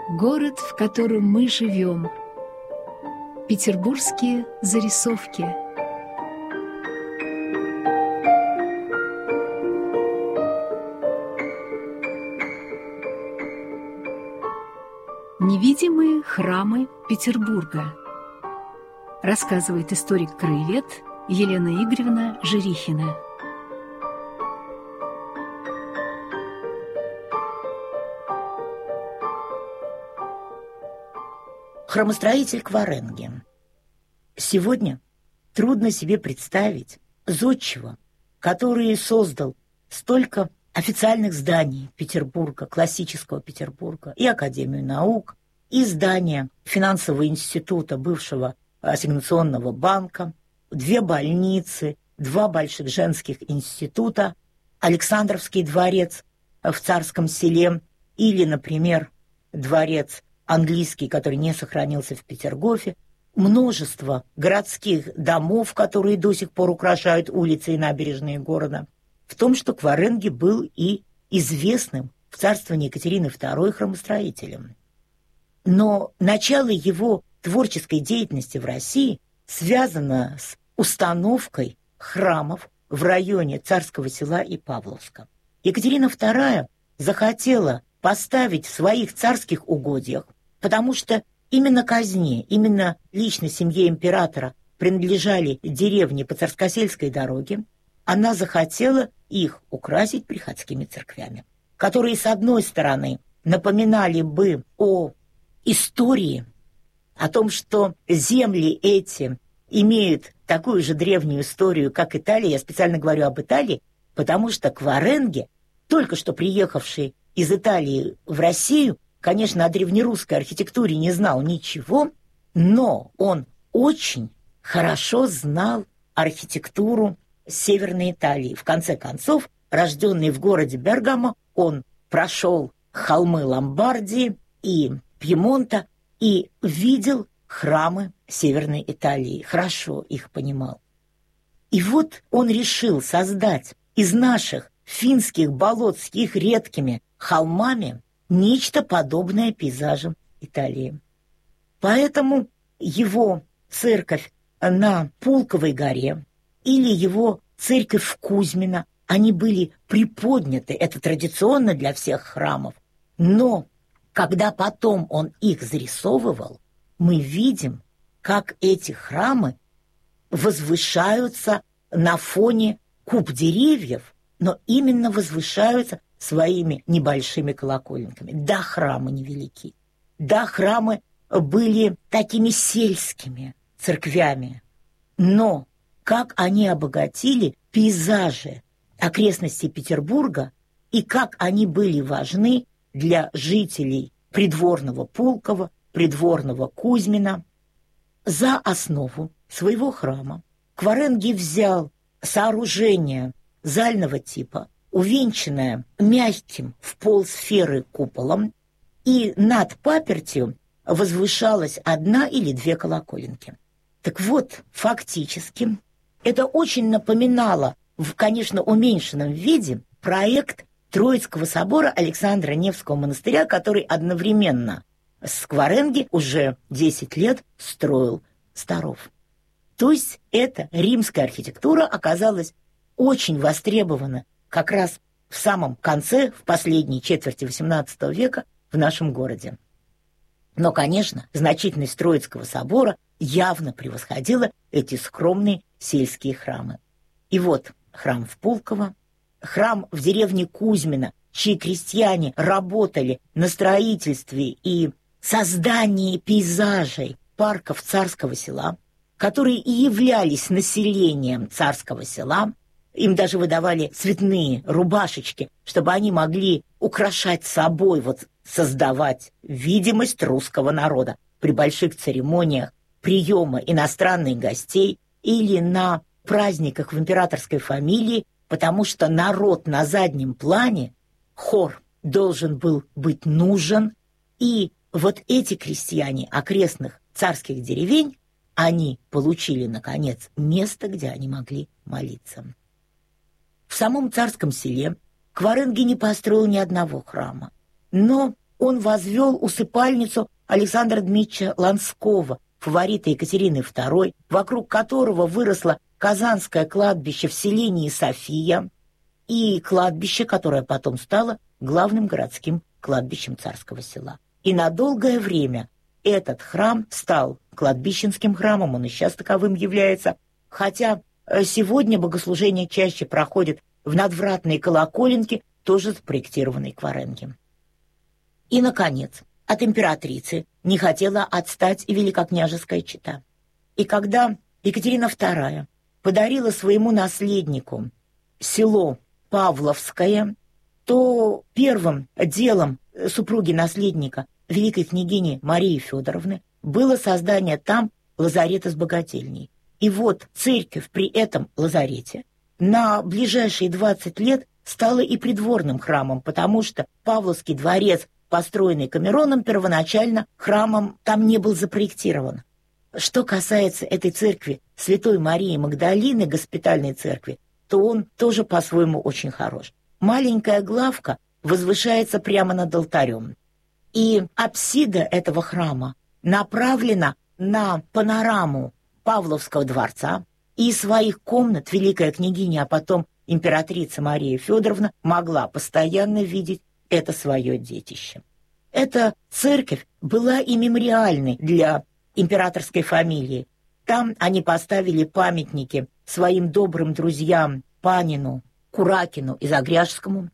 Город, в котором мы живем. Петербургские зарисовки. Невидимые храмы Петербурга. Рассказывает историк-краевед Елена Игоревна Жирихина. Храмостроитель Кваренги. Сегодня трудно себе представить зодчего, который создал столько официальных зданий Петербурга, классического Петербурга, и Академию наук, и здание финансового института бывшего ассигнационного банка, 2 больницы, 2 больших женских института, Александровский дворец в Царском Селе или, например, дворец английский, который не сохранился в Петергофе, множество городских домов, которые до сих пор украшают улицы и набережные города, в том, что Кваренги был и известным в царствовании Екатерины II храмостроителем. Но начало его творческой деятельности в России связано с установкой храмов в районе Царского Села и Павловска. Екатерина II захотела поставить в своих царских угодьях, потому что именно казне, именно лично семье императора принадлежали деревни по Царскосельской дороге, она захотела их украсить приходскими церквями, которые, с одной стороны, напоминали бы о истории, о том, что земли эти имеют такую же древнюю историю, как Италия. Я специально говорю об Италии, потому что Кваренги, только что приехавший из Италии в Россию, конечно, о древнерусской архитектуре не знал ничего, но он очень хорошо знал архитектуру Северной Италии. В конце концов, рожденный в городе Бергамо, он прошел холмы Ломбардии и Пьемонта и видел храмы Северной Италии, хорошо их понимал. И вот он решил создать из наших финских болот с их редкими холмами нечто подобное пейзажам Италии. Поэтому его церковь на Пулковой горе или его церковь в Кузьмино, они были приподняты, это традиционно для всех храмов, но когда потом он их зарисовывал, мы видим, как эти храмы возвышаются на фоне куп деревьев, но именно возвышаются своими небольшими колокольниками. Да, храмы невелики. Да, храмы были такими сельскими церквями. Но как они обогатили пейзажи окрестностей Петербурга и как они были важны для жителей придворного Пулково, придворного Кузьмина. За основу своего храма Кваренги взял сооружение зального типа, увенчанное мягким в полсферы куполом, и над папертью возвышалась 1 или 2 колоколенки. Так вот, фактически, это очень напоминало в, конечно, уменьшенном виде проект Троицкого собора Александра Невского монастыря, который одновременно с Кваренги уже 10 лет строил Старов. То есть эта римская архитектура оказалась очень востребована как раз в самом конце, в последней четверти XVIII века в нашем городе. Но, конечно, значительность Троицкого собора явно превосходила эти скромные сельские храмы. И вот храм в Пулково, храм в деревне Кузьмино, чьи крестьяне работали на строительстве и создании пейзажей парков Царского Села, которые и являлись населением Царского Села. Им даже выдавали цветные рубашечки, чтобы они могли украшать собой, вот создавать видимость русского народа при больших церемониях приема иностранных гостей или на праздниках в императорской фамилии, потому что народ на заднем плане, хор должен был быть нужен, и вот эти крестьяне окрестных царских деревень, они получили, наконец, место, где они могли молиться. В самом Царском Селе Кваренги не построил ни одного храма, но он возвел усыпальницу Александра Дмитриевича Ланского, фаворита Екатерины II, вокруг которого выросло Казанское кладбище в селении София и кладбище, которое потом стало главным городским кладбищем Царского Села. И на долгое время этот храм стал кладбищенским храмом, он и сейчас таковым является, хотя сегодня богослужения чаще проходят в надвратной колоколенке, тоже спроектированной Кваренги. И, наконец, от императрицы не хотела отстать и великокняжеская чета. И когда Екатерина II подарила своему наследнику село Павловское, то первым делом супруги наследника, великой княгини Марии Федоровны, было создание там лазарета с богательней. И вот церковь при этом лазарете на ближайшие 20 лет стала и придворным храмом, потому что Павловский дворец, построенный Камероном, первоначально храмом там не был запроектирован. Что касается этой церкви Святой Марии Магдалины, госпитальной церкви, то он тоже по-своему очень хорош. Маленькая главка возвышается прямо над алтарем. И апсида этого храма направлена на панораму Павловского дворца, и из своих комнат великая княгиня, а потом императрица Мария Федоровна могла постоянно видеть это свое детище. Эта церковь была и мемориальной для императорской фамилии. Там они поставили памятники своим добрым друзьям Панину, Куракину и Загряжскому.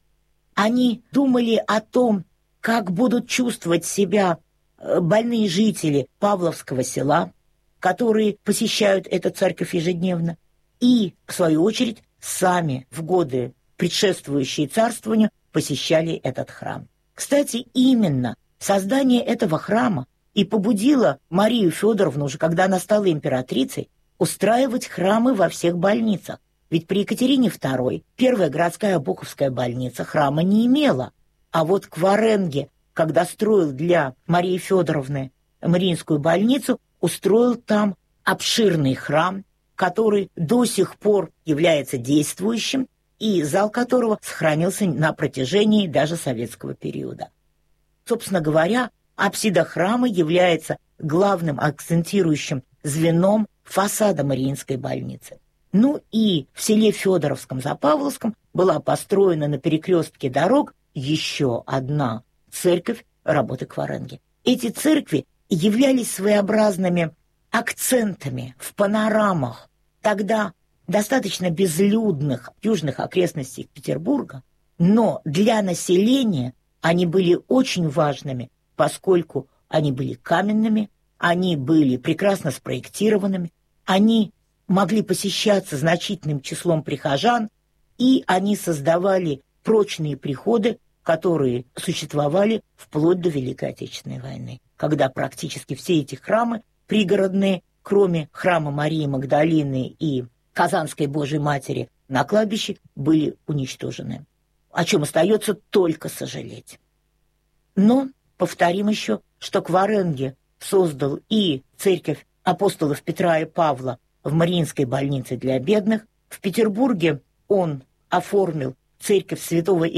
Они думали о том, как будут чувствовать себя больные жители Павловского села, которые посещают эту церковь ежедневно, и, в свою очередь, сами в годы, предшествующие царствованию, посещали этот храм. Кстати, именно создание этого храма и побудило Марию Федоровну, уже когда она стала императрицей, устраивать храмы во всех больницах. Ведь при Екатерине II первая городская Обуховская больница храма не имела. А вот Кваренге, когда строил для Марии Федоровны Мариинскую больницу, устроил там обширный храм, который до сих пор является действующим, и зал которого сохранился на протяжении даже советского периода. Собственно говоря, апсида храма является главным акцентирующим звеном фасада Мариинской больницы. Ну и в селе Федоровском за Павловском была построена на перекрестке дорог еще одна церковь работы Кваренги. Эти церкви являлись своеобразными акцентами в панорамах тогда достаточно безлюдных южных окрестностей Петербурга, но для населения они были очень важными, поскольку они были каменными, они были прекрасно спроектированными, они могли посещаться значительным числом прихожан, и они создавали прочные приходы, которые существовали вплоть до Великой Отечественной войны, когда практически все эти храмы пригородные, кроме храма Марии Магдалины и Казанской Божией Матери на кладбище, были уничтожены, о чем остается только сожалеть. Но повторим еще, что Кваренге создал и церковь апостолов Петра и Павла в Мариинской больнице для бедных. В Петербурге он оформил церковь святого